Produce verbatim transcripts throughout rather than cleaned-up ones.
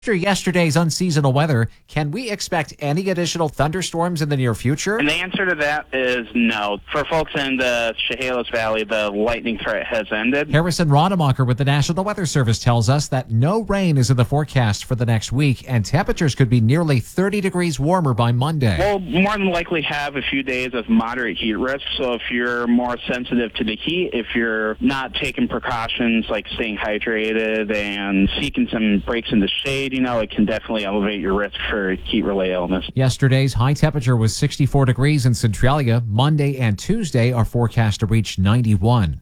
After yesterday's unseasonal weather, can we expect any additional thunderstorms in the near future? And the answer to that is no. For folks in the Chehalis Valley, the lightning threat has ended. Harrison Rodemacher with the National Weather Service tells us that no rain is in the forecast for the next week, and temperatures could be nearly thirty degrees warmer by Monday. We'll more than likely have a few days of moderate heat risk, so if you're more sensitive to the heat, if you're not taking precautions like staying hydrated and seeking some breaks in the shade, you know, it can definitely elevate your risk for heat-related illness. Yesterday's high temperature was sixty-four degrees in Centralia. Monday and Tuesday are forecast to reach ninety-one.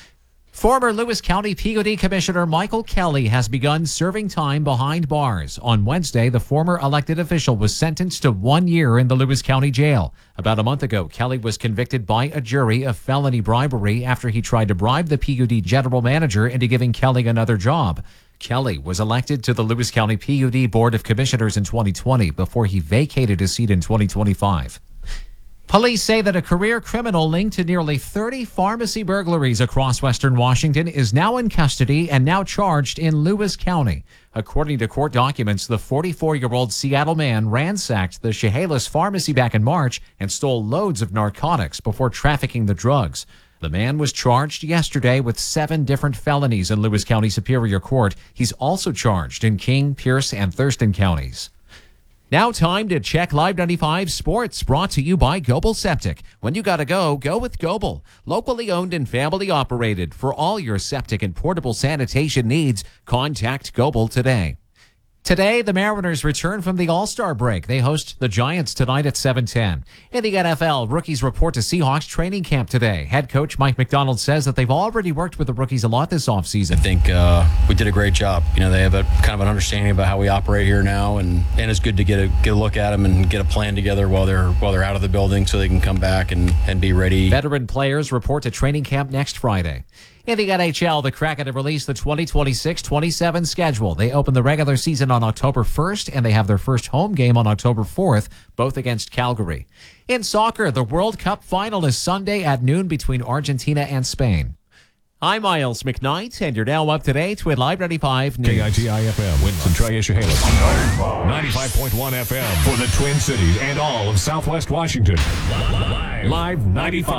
Former Lewis County P O D Commissioner Michael Kelly has begun serving time behind bars. On Wednesday, the former elected official was sentenced to one year in the Lewis County Jail. About a month ago, Kelly was convicted by a jury of felony bribery after he tried to bribe the P O D general manager into giving Kelly another job. Kelly was elected to the Lewis County P O D Board of Commissioners in twenty twenty before he vacated his seat in twenty twenty-five. Police say that a career criminal linked to nearly thirty pharmacy burglaries across western Washington is now in custody and now charged in Lewis County. According to court documents, the forty-four-year-old Seattle man ransacked the Chehalis pharmacy back in March and stole loads of narcotics before trafficking the drugs. The man was charged yesterday with seven different felonies in Lewis County Superior Court. He's also charged in King, Pierce, and Thurston counties. Now time to check Live ninety-five Sports, brought to you by Goebel Septic. When you gotta go, go with Goebel. Locally owned and family operated. For all your septic and portable sanitation needs, contact Goebel today. Today, the Mariners return from the All-Star break. They host the Giants tonight at seven ten. In the N F L, rookies report to Seahawks training camp today. Head coach Mike McDonald says that they've already worked with the rookies a lot this offseason. I think uh, we did a great job. You know, they have a kind of an understanding about how we operate here now, and, and it's good to get a get a look at them and get a plan together while they're while they're out of the building so they can come back and, and be ready. Veteran players report to training camp next Friday. In the N H L, the Kraken have released the twenty twenty-six twenty-seven schedule. They open the regular season on October first, and they have their first home game on October fourth, both against Calgary. In soccer, the World Cup final is Sunday at noon between Argentina and Spain. I'm Miles McKnight, and you're now up to date with Live ninety-five News. K I T I F M, Winston Troy Chehalis. ninety-five point one F M for the Twin Cities and all of Southwest Washington. Live ninety-five.